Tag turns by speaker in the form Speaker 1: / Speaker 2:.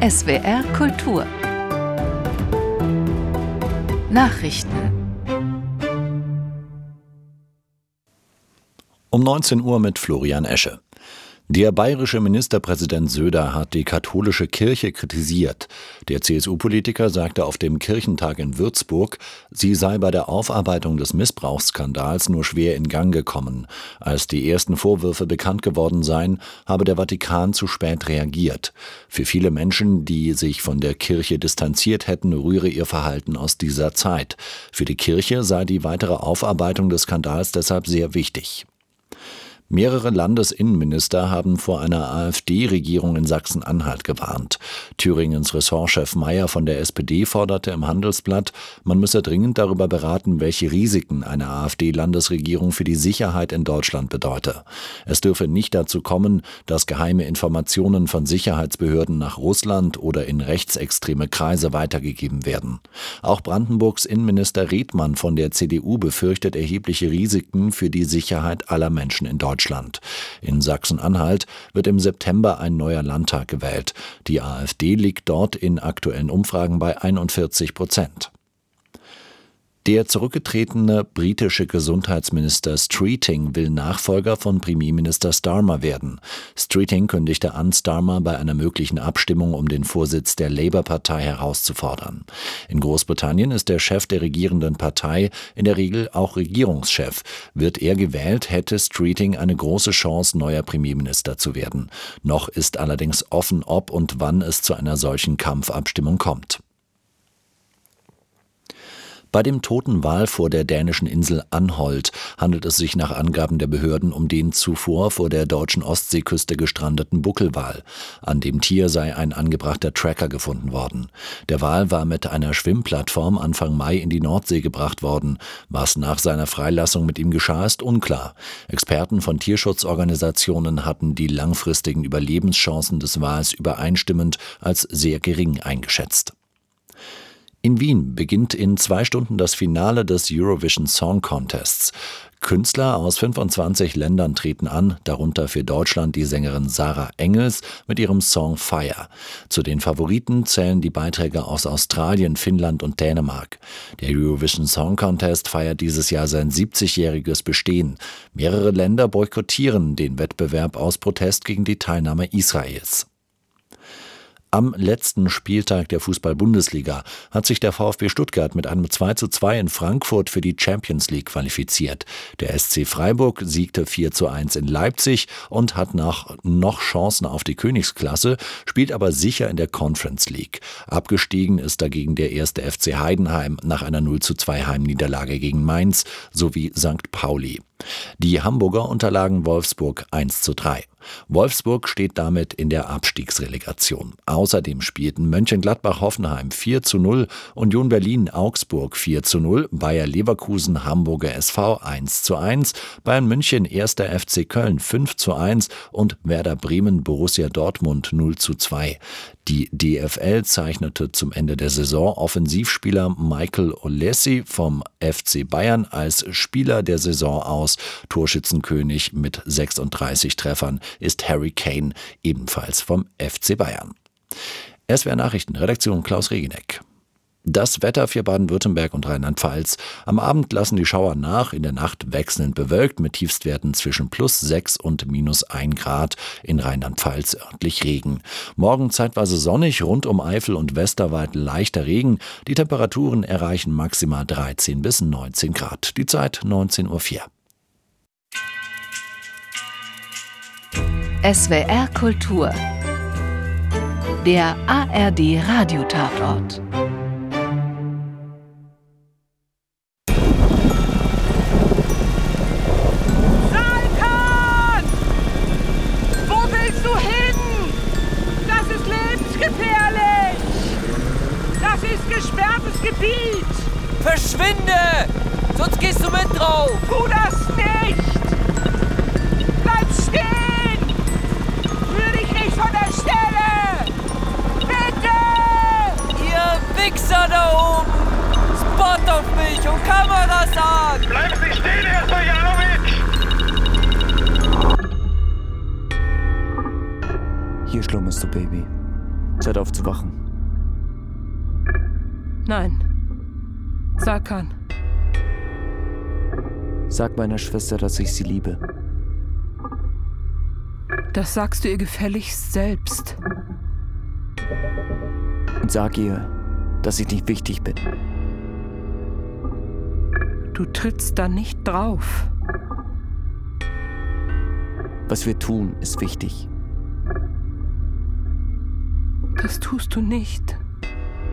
Speaker 1: SWR Kultur Nachrichten.
Speaker 2: Um 19 Uhr mit Florian Esche. Der bayerische Ministerpräsident Söder hat die katholische Kirche kritisiert. Der CSU-Politiker sagte auf dem Kirchentag in Würzburg, sie sei bei der Aufarbeitung des Missbrauchsskandals nur schwer in Gang gekommen. Als die ersten Vorwürfe bekannt geworden seien, habe der Vatikan zu spät reagiert. Für viele Menschen, die sich von der Kirche distanziert hätten, rühre ihr Verhalten aus dieser Zeit. Für die Kirche sei die weitere Aufarbeitung des Skandals deshalb sehr wichtig. Mehrere Landesinnenminister haben vor einer AfD-Regierung in Sachsen-Anhalt gewarnt. Thüringens Ressortchef Mayer von der SPD forderte im Handelsblatt, man müsse dringend darüber beraten, welche Risiken eine AfD-Landesregierung für die Sicherheit in Deutschland bedeute. Es dürfe nicht dazu kommen, dass geheime Informationen von Sicherheitsbehörden nach Russland oder in rechtsextreme Kreise weitergegeben werden. Auch Brandenburgs Innenminister Redmann von der CDU befürchtet erhebliche Risiken für die Sicherheit aller Menschen in Deutschland. In Sachsen-Anhalt wird im September ein neuer Landtag gewählt. Die AfD liegt dort in aktuellen Umfragen bei 41%. Der zurückgetretene britische Gesundheitsminister Streeting will Nachfolger von Premierminister Starmer werden. Streeting kündigte an, Starmer bei einer möglichen Abstimmung um den Vorsitz der Labour-Partei herauszufordern. In Großbritannien ist der Chef der regierenden Partei in der Regel auch Regierungschef. Wird er gewählt, hätte Streeting eine große Chance, neuer Premierminister zu werden. Noch ist allerdings offen, ob und wann es zu einer solchen Kampfabstimmung kommt. Bei dem toten Wal vor der dänischen Insel Anholt handelt es sich nach Angaben der Behörden um den zuvor vor der deutschen Ostseeküste gestrandeten Buckelwal. An dem Tier sei ein angebrachter Tracker gefunden worden. Der Wal war mit einer Schwimmplattform Anfang Mai in die Nordsee gebracht worden. Was nach seiner Freilassung mit ihm geschah, ist unklar. Experten von Tierschutzorganisationen hatten die langfristigen Überlebenschancen des Wals übereinstimmend als sehr gering eingeschätzt. In Wien beginnt in 2 Stunden das Finale des Eurovision Song Contests. Künstler aus 25 Ländern treten an, darunter für Deutschland die Sängerin Sarah Engels mit ihrem Song Fire. Zu den Favoriten zählen die Beiträge aus Australien, Finnland und Dänemark. Der Eurovision Song Contest feiert dieses Jahr sein 70-jähriges Bestehen. Mehrere Länder boykottieren den Wettbewerb aus Protest gegen die Teilnahme Israels. Am letzten Spieltag der Fußball-Bundesliga hat sich der VfB Stuttgart mit einem 2:2 in Frankfurt für die Champions League qualifiziert. Der SC Freiburg siegte 4:1 in Leipzig und hat noch Chancen auf die Königsklasse, spielt aber sicher in der Conference League. Abgestiegen ist dagegen der 1. FC Heidenheim nach einer 0:2 Heimniederlage gegen Mainz sowie St. Pauli. Die Hamburger unterlagen Wolfsburg 1:3. Wolfsburg steht damit in der Abstiegsrelegation. Außerdem spielten Mönchengladbach-Hoffenheim 4:0, Union Berlin-Augsburg 4:0, Bayer Leverkusen Hamburger SV 1:1, Bayern München 1. FC Köln 5:1 und Werder Bremen Borussia Dortmund 0:2. Die DFL zeichnete zum Ende der Saison Offensivspieler Michael Olesi vom FC Bayern als Spieler der Saison aus. Torschützenkönig mit 36 Treffern ist Harry Kane, ebenfalls vom FC Bayern. SWR Nachrichten, Redaktion Klaus Regeneck. Das Wetter für Baden-Württemberg und Rheinland-Pfalz. Am Abend lassen die Schauer nach, in der Nacht wechselnd bewölkt mit Tiefstwerten zwischen +6 und -1 Grad. In Rheinland-Pfalz örtlich Regen. Morgen zeitweise sonnig, rund um Eifel und Westerwald leichter Regen. Die Temperaturen erreichen maximal 13 bis 19 Grad. Die Zeit 19:04 Uhr.
Speaker 1: SWR Kultur. Der ARD Radiotatort.
Speaker 3: Gesperrtes Gebiet!
Speaker 4: Verschwinde! Sonst gehst du mit drauf!
Speaker 3: Tu das nicht! Bleib stehen! Rühr dich nicht von der Stelle! Bitte!
Speaker 4: Ihr Wichser da oben! Spot auf mich und Kameras an!
Speaker 5: Bleiben Sie stehen, Herr Stojanovic!
Speaker 6: Hier schlummerst du, Baby.
Speaker 5: Zeit aufzuwachen.
Speaker 6: Nein. Serkan.
Speaker 5: Sag meiner Schwester, dass ich sie liebe.
Speaker 6: Das sagst du ihr gefälligst selbst.
Speaker 5: Und sag ihr, dass ich nicht wichtig bin.
Speaker 6: Du trittst da nicht drauf.
Speaker 5: Was wir tun, ist wichtig.
Speaker 6: Das tust du nicht.